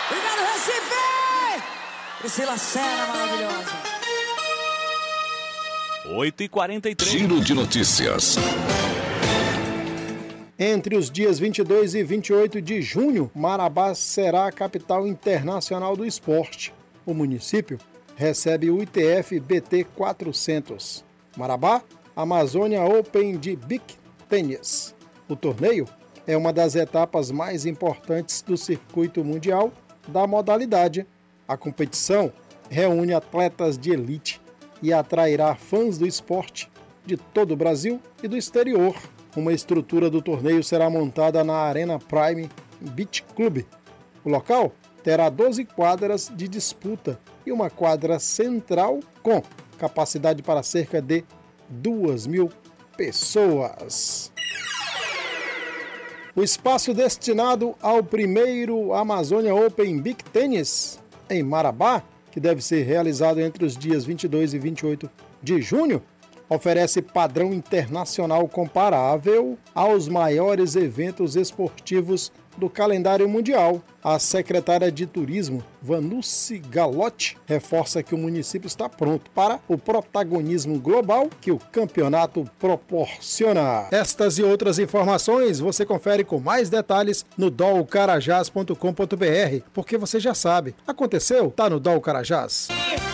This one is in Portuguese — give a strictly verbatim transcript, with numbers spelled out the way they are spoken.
Obrigado, Recife! Priscila Senna, maravilhosa. oito e quarenta e três. Giro de notícias. Entre os dias vinte e dois e vinte e oito de junho, Marabá será a capital internacional do esporte. O município recebe o I T F B T quatrocentos. Marabá, Amazônia Open de Beach Tennis. O torneio é uma das etapas mais importantes do circuito mundial da modalidade. A competição reúne atletas de elite e atrairá fãs do esporte de todo o Brasil e do exterior. Uma estrutura do torneio será montada na Arena Prime Beach Club. O local terá doze quadras de disputa e uma quadra central com capacidade para cerca de duas mil pessoas. O espaço destinado ao primeiro Amazônia Open Beach Tennis em Marabá, que deve ser realizado entre os dias vinte e dois e vinte e oito de junho, oferece padrão internacional comparável aos maiores eventos esportivos do calendário mundial. A secretária de Turismo, Vanucci Galotti, reforça que o município está pronto para o protagonismo global que o campeonato proporciona. Estas e outras informações você confere com mais detalhes no dol carajás ponto com ponto b r, porque você já sabe, aconteceu, tá no Dol Carajás.